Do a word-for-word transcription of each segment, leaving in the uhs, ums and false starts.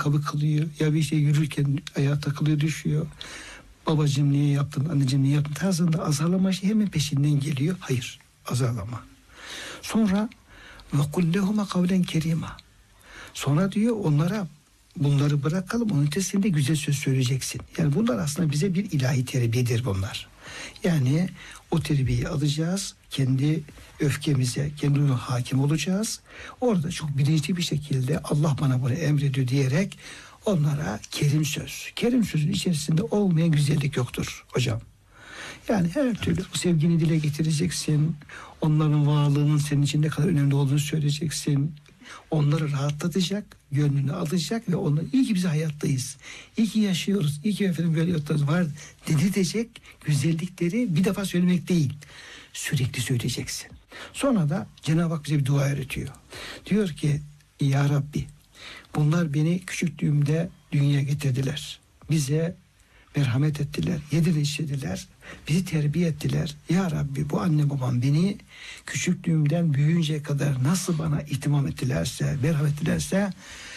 ayakkabı kılıyor. Ya bir şey yürürken ayağa takılıyor, düşüyor. Babacığım niye yaptın, anneciğim niye yaptın tarzında azarlama şey hemen peşinden geliyor. Hayır, azarlama. Sonra ve kullehuma kavlen kerima. Sonra diyor onlara bunları bırakalım, onun ötesinde güzel söz söyleyeceksin. Yani bunlar aslında bize bir ilahi terbiyedir bunlar. Yani o terbiyeyi alacağız, kendi öfkemize, kendi hakim olacağız. Orada çok bilinçli bir şekilde Allah bana bunu emrediyor diyerek onlara kerim söz. Kerim sözün içerisinde olmayan güzellik yoktur hocam. Yani her türlü bu sevgini dile getireceksin. Onların varlığının senin için ne kadar önemli olduğunu söyleyeceksin. Onları rahatlatacak, gönlünü alacak ve onları iyi ki biz hayattayız. İyi ki yaşıyoruz. İyi ki efendim böyle hayatımız var dedirtecek güzellikleri bir defa söylemek değil. Sürekli söyleyeceksin. Sonra da Cenab-ı Hak bize bir dua öğretiyor. Diyor ki Ya Rabbi, bunlar beni küçüklüğümde dünyaya getirdiler. Bize merhamet ettiler, yediler, içirdiler, bizi terbiye ettiler. Ya Rabbi, bu anne babam beni küçüklüğümden büyüyünceye kadar nasıl bana ihtimam ettilerse, merhamet ettilerse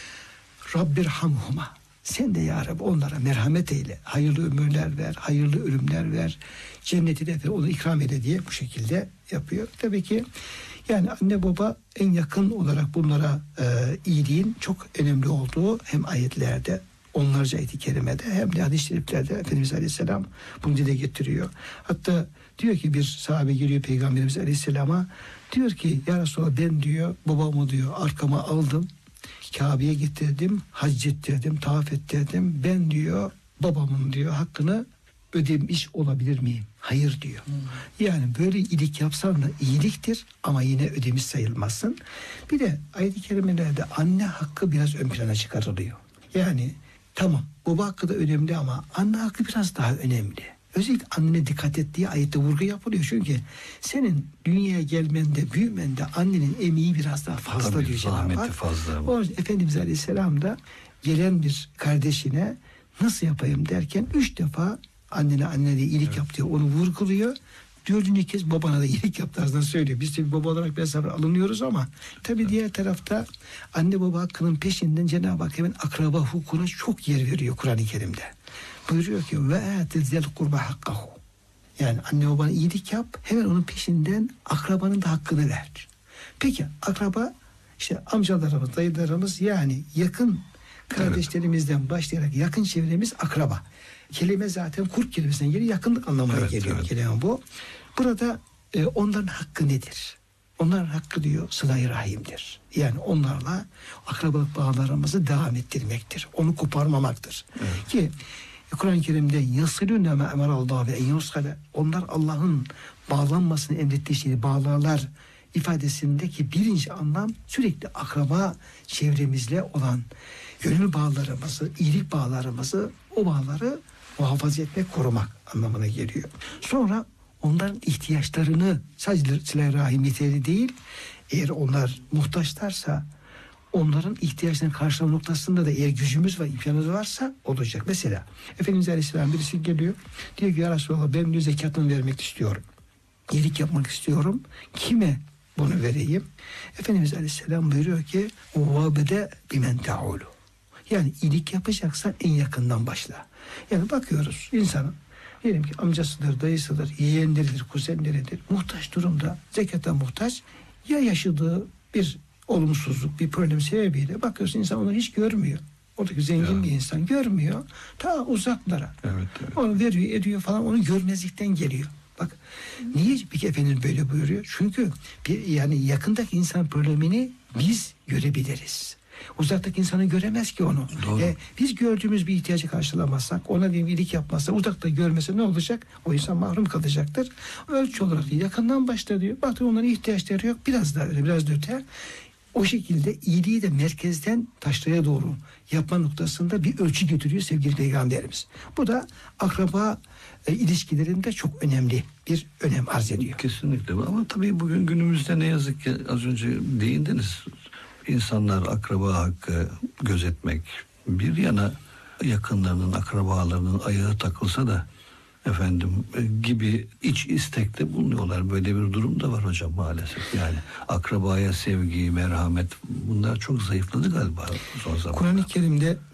Rabbirhamhuma. Sen de ya Rabbi onlara merhamet eyle. Hayırlı ömürler ver, hayırlı ölümler ver. Cenneti de onu ikram eyle diye bu şekilde yapıyor. Tabii ki yani anne baba en yakın olarak bunlara e, iyiliğin çok önemli olduğu hem ayetlerde, onlarca ayet-i kerimede hem de hadis-i şeriflerde Efendimiz Aleyhisselam bunu dile getiriyor. Hatta diyor ki bir sahabe geliyor Peygamberimiz Aleyhisselam'a, diyor ki ya Resulallah ben diyor babamı diyor arkama aldım, Kabe'ye getirdim, hac ettirdim, tavaf ettirdim. Ben diyor babamın diyor hakkını ödemiş olabilir miyim? Hayır diyor. Hmm. Yani böyle iyilik yapsan da iyiliktir ama yine ödemiş sayılmazsın. Bir de ayet-i kerimelerde anne hakkı biraz ön plana çıkarılıyor. Yani tamam baba hakkı da önemli ama anne hakkı biraz daha önemli. Özellikle annene dikkat ettiği ayette vurgu yapılıyor. Çünkü senin dünyaya gelmende, büyümende annenin emeği biraz daha fazla. Tabii, diyor zahmeti Cenab-ı Hak. fazla. O Efendimiz Aleyhisselam da gelen bir kardeşine nasıl yapayım derken üç defa annene annene de iyilik evet. yap diyor. Onu vurguluyor. Dördüncü kez babana da iyilik yap tarzında söylüyor. Biz de bir baba olarak mesela alınıyoruz ama tabii evet. diğer tarafta anne baba hakkının peşinden Cenab-ı Hak hemen akraba hukukuna çok yer veriyor Kur'an-ı Kerim'de. Buyuruyor ki ve atizel kurba hakkahu. Yani anne babana iyilik yap, hemen onun peşinden akrabanın da hakkını ver. Peki akraba işte amcalarımız, dayılarımız yani yakın kardeşlerimizden evet. başlayarak yakın çevremiz akraba. Kelime zaten kurt kelimesinden geliyor, yakınlık anlamına evet, geliyor evet. kelime bu. Burada e, onların hakkı nedir? Onların hakkı diyor sıla-i rahimdir. Yani onlarla akrabalık bağlarımızı devam ettirmektir. Onu koparmamaktır. Evet. Ki Kur'an-ı Kerim'de yasılûne me emerallâhu ve en yuskale, onlar Allah'ın bağlanmasını emrettiği şeyi bağlarlar ifadesindeki birinci anlam sürekli akraba çevremizle olan gönül bağlarımızı, iyilik bağlarımızı, o bağları muhafaza etmek, korumak anlamına geliyor. Sonra onların ihtiyaçlarını sadece sıla-i rahim yeterli değil, eğer onlar muhtaçlarsa onların ihtiyaçlarını karşılama noktasında da eğer gücümüz ve imkanımız varsa olacak. Mesela Efendimiz Aleyhisselam birisi geliyor, diyor ki ya Resulallah ben diyor zekatımı vermek istiyorum. İyilik yapmak istiyorum. Kime bunu vereyim? Efendimiz Aleyhisselam buyuruyor ki وَابَدَ بِمَنْ تَعُولُ. Yani iyilik yapacaksan en yakından başla. Yani bakıyoruz insanın diyelim ki amcasıdır, dayısıdır, yeğenleridir, kuzenleridir. Muhtaç durumda, zekata muhtaç. Ya yaşadığı bir olumsuzluk, bir problem sebebiyle bakıyorsun insan onu hiç görmüyor. Oradaki zengin ya. bir insan görmüyor. Ta uzaklara. Evet, evet. Onu veriyor, ediyor falan, onu görmezlikten geliyor. Bak niye peki Efendimiz böyle buyuruyor? Çünkü bir, yani yakındaki insan problemini biz görebiliriz. Uzaktaki insanı göremez ki onu. E, biz gördüğümüz bir ihtiyacı karşılamazsak, ona bir iyilik yapmazsa, uzakta görmese ne olacak? O insan mahrum kalacaktır. Ölçü olarak değil, yakından başla diyor. Bakın onların ihtiyaçları yok. Biraz daha öyle, biraz da öte. O şekilde iyiliği de merkezden taşraya doğru yapma noktasında bir ölçü götürüyor sevgili Peygamberimiz. Bu da akraba e, ilişkilerinde çok önemli bir önem arz ediyor. Kesinlikle. Ama tabii bugün günümüzde ne yazık ki az önce değindiniz. İnsanlar akraba hakkı gözetmek bir yana, yakınlarının, akrabalarının ayağı takılsa da efendim gibi iç istekte bulunuyorlar. Böyle bir durum da var hocam maalesef. Yani akrabaya sevgi, merhamet bunlar çok zayıfladı galiba son zamanlarda. Kur'an-ı Kerim'de